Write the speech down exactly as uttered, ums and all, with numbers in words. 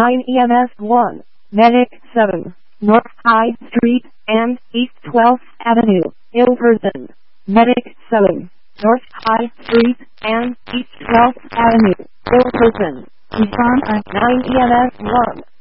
nine E M S one, Medic seven, North High Street and East twelfth Avenue, Ilverston. Medic seven, North High Street and East twelfth Avenue, Ilverston. Respond at nine E M S one.